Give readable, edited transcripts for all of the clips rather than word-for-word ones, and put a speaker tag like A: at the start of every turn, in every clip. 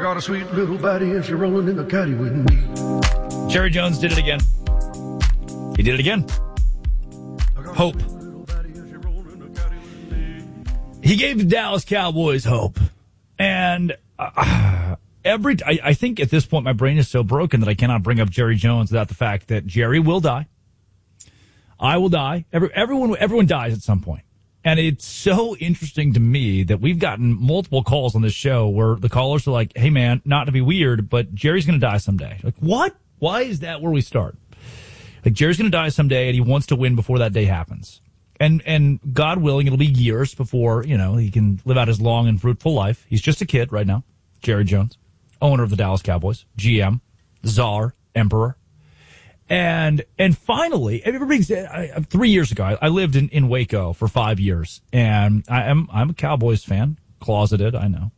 A: got a sweet little body and she's rolling in the caddy with me.
B: Jerry Jones did it again. He did it again. Hope. He gave the Dallas Cowboys hope. And I think at this point my brain is so broken that I cannot bring up Jerry Jones without the fact that Jerry will die. I will die. Everyone dies at some point. And it's so interesting to me that we've gotten multiple calls on this show where the callers are like, hey, man, not to be weird, but Jerry's going to die someday. Like, what? Why is that where we start? Like, Jerry's going to die someday, and he wants to win before that day happens. And God willing, it'll be years before, he can live out his long and fruitful life. He's just a kid right now. Jerry Jones, owner of the Dallas Cowboys, GM, czar, emperor. And finally, everybody said, 3 years ago, I lived in Waco for 5 years, and I'm a Cowboys fan, closeted. I know.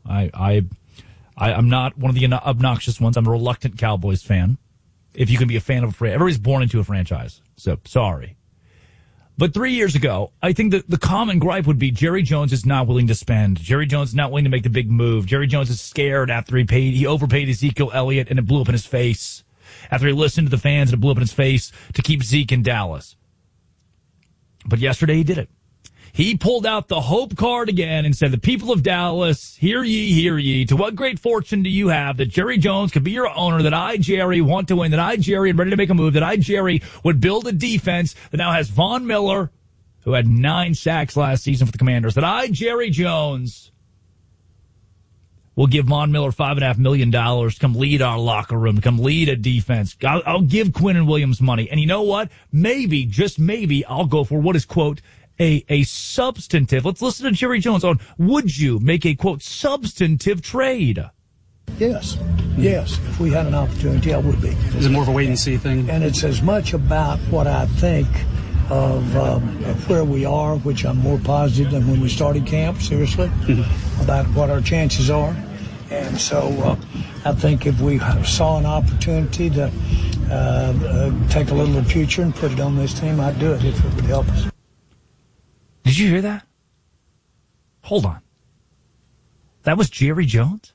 B: I'm not one of the obnoxious ones. I'm a reluctant Cowboys fan. If you can be a fan of a franchise, everybody's born into a franchise. So sorry. But 3 years ago, I think that the common gripe would be Jerry Jones is not willing to spend. Jerry Jones is not willing to make the big move. Jerry Jones is scared after he overpaid Ezekiel Elliott and it blew up in his face. After he listened to the fans and it blew up in his face to keep Zeke in Dallas. But yesterday he did it. He pulled out the hope card again and said, the people of Dallas, hear ye, to what great fortune do you have that Jerry Jones could be your owner, that I, Jerry, want to win, that I, Jerry, am ready to make a move, that I, Jerry, would build a defense that now has Von Miller, who had 9 sacks last season for the Commanders, that I, Jerry Jones, will give Von Miller $5.5 million to come lead our locker room, to come lead a defense. I'll give Quinnen Williams money. And you know what? Maybe, just maybe, I'll go for what is, quote, a substantive. Let's listen to Jerry Jones on, would you make a, quote, substantive trade?
C: Yes. If we had an opportunity, I would be.
D: Is it more of a wait-and-see thing?
C: And it's as much about what I think of where we are, which I'm more positive than when we started camp, seriously, about what our chances are. And so I think if we saw an opportunity to take a little of the future and put it on this team, I'd do it if it would help us.
B: Did you hear that? Hold on. That was Jerry Jones?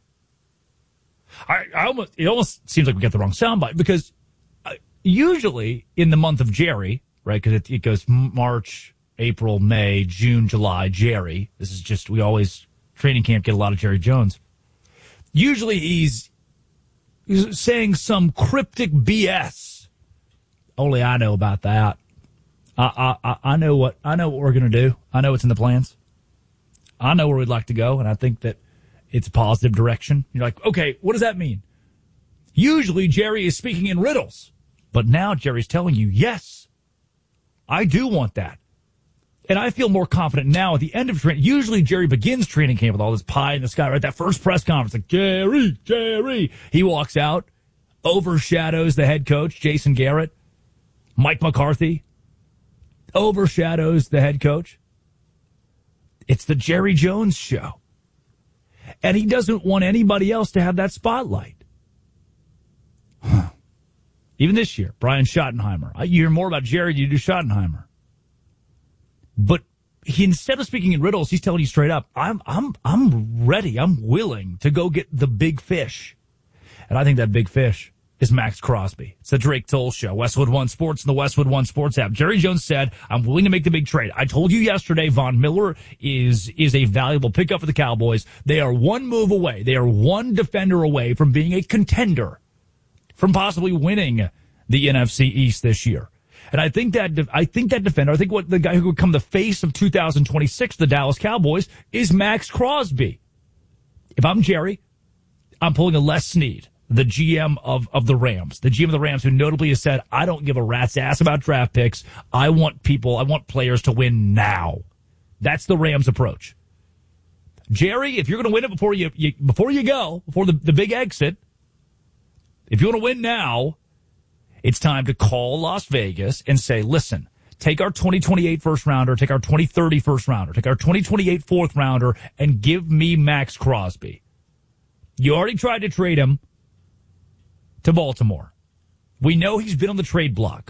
B: It almost seems like we got the wrong soundbite because usually in the month of Jerry, right, because it goes March, April, May, June, July, Jerry. This is just, we always, training camp, get a lot of Jerry Jones. Usually he's saying some cryptic BS. Only I know about that. I know what we're going to do. I know what's in the plans. I know where we'd like to go, and I think that it's a positive direction. You're like, okay, what does that mean? Usually Jerry is speaking in riddles, but now Jerry's telling you, yes, I do want that. And I feel more confident now at the end of training. Usually Jerry begins training camp with all this pie in the sky, right? That first press conference, like, Jerry. He walks out, overshadows the head coach, Jason Garrett, Mike McCarthy, overshadows the head coach. It's the Jerry Jones show. And he doesn't want anybody else to have that spotlight. Even this year, Brian Schottenheimer. You hear more about Jerry than you do Schottenheimer. But he, instead of speaking in riddles, he's telling you straight up, I'm ready, I'm willing to go get the big fish. And I think that big fish is Max Crosby. It's the Drake Toll Show, Westwood One Sports and the Westwood One Sports app. Jerry Jones said, I'm willing to make the big trade. I told you yesterday, Von Miller is a valuable pickup for the Cowboys. They are one move away. They are one defender away from being a contender, from possibly winning the NFC East this year. And I think that defender, I think what the guy who would become the face of 2026, the Dallas Cowboys, is Max Crosby. If I'm Jerry, I'm pulling a Les Snead, the GM of the Rams, who notably has said, I don't give a rat's ass about draft picks. I want players to win now. That's the Rams approach. Jerry, if you're going to win it before the big exit, if you want to win now, it's time to call Las Vegas and say, listen, take our 2028 first rounder, take our 2030 first rounder, take our 2028 fourth rounder, and give me Max Crosby. You already tried to trade him to Baltimore. We know he's been on the trade block.